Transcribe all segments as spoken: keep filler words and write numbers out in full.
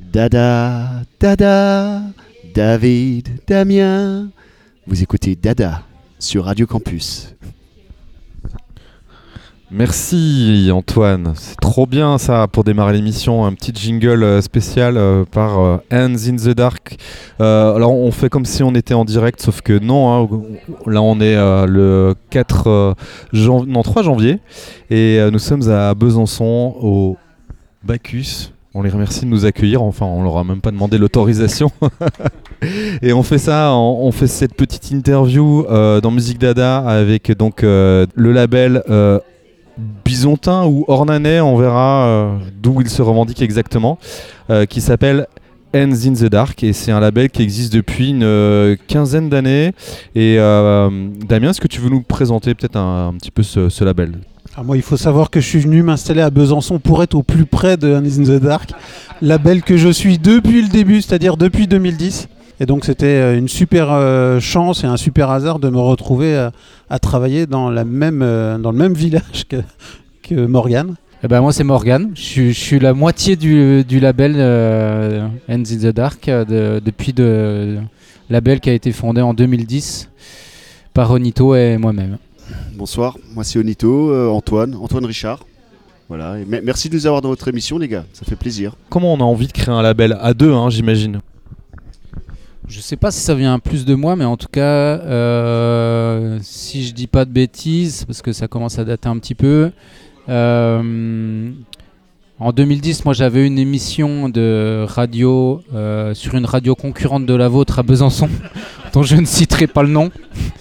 Dada, Dada, David, Damien. Vous écoutez Dada sur Radio Campus. Merci Antoine, c'est trop bien ça pour démarrer l'émission, un petit jingle spécial euh, par euh, Hands in the Dark. Euh, alors on fait comme si on était en direct, sauf que non, hein, là on est euh, le quatre, euh, jan- non, trois janvier et euh, nous sommes à Besançon au Bacchus. On les remercie de nous accueillir, enfin on leur a même pas demandé l'autorisation. Et on fait ça, on, on fait cette petite interview euh, dans Musique Dada avec donc euh, le label euh, Bisontin ou Ornanais, on verra euh, d'où il se revendique exactement, euh, qui s'appelle Hands in the Dark, et c'est un label qui existe depuis une euh, quinzaine d'années. Et euh, Damien, est-ce que tu veux nous présenter peut-être un, un petit peu ce, ce label ? Alors moi, il faut savoir que je suis venu m'installer à Besançon pour être au plus près de Hands in the Dark, label que je suis depuis le début, c'est-à-dire depuis deux mille dix. Et donc c'était une super euh, chance et un super hasard de me retrouver à, à travailler dans, la même, euh, dans le même village que, que Morgane. Eh ben moi c'est Morgane, je suis, je suis la moitié du, du label euh, Hands in the Dark, de, depuis le label qui a été fondé en deux mille dix par Onito et moi-même. Bonsoir, moi c'est Onito, euh, Antoine, Antoine Richard. Voilà, et m- merci de nous avoir dans votre émission les gars, ça fait plaisir. Comment on a envie de créer un label à deux, hein, j'imagine ? Je sais pas si ça vient plus de moi, mais en tout cas, euh, si je dis pas de bêtises, parce que ça commence à dater un petit peu, euh, en deux mille dix, moi j'avais une émission de radio euh, sur une radio concurrente de la vôtre à Besançon, dont je ne citerai pas le nom.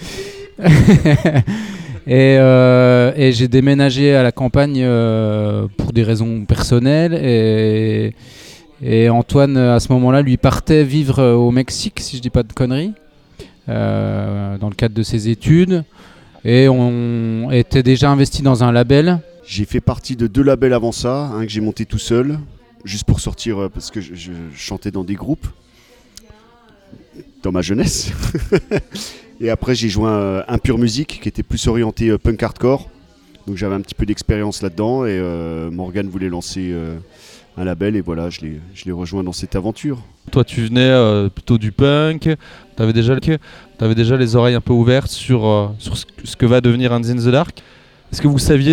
et, euh, et j'ai déménagé à la campagne euh, pour des raisons personnelles, et... Et Antoine, à ce moment-là, lui partait vivre au Mexique, si je dis pas de conneries, euh, dans le cadre de ses études. Et on était déjà investi dans un label. J'ai fait partie de deux labels avant ça, un que j'ai monté tout seul, juste pour sortir, euh, parce que je, je chantais dans des groupes, dans ma jeunesse. Et après, j'ai joint euh, Impure Musique, qui était plus orienté euh, punk hardcore. Donc j'avais un petit peu d'expérience là-dedans, et euh, Morgane voulait lancer... Euh, un label, et voilà, je l'ai, je l'ai rejoint dans cette aventure. Toi, tu venais euh, plutôt du punk, t'avais déjà, t'avais déjà les oreilles un peu ouvertes sur, euh, sur ce, ce que va devenir Hands in the Dark. Est-ce que vous saviez